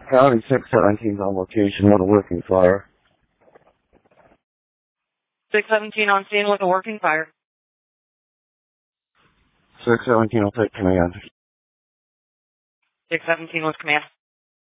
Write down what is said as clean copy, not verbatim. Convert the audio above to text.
County 617's on location with a working fire. 617 on scene with a working fire. 617 will take command. 617 with command.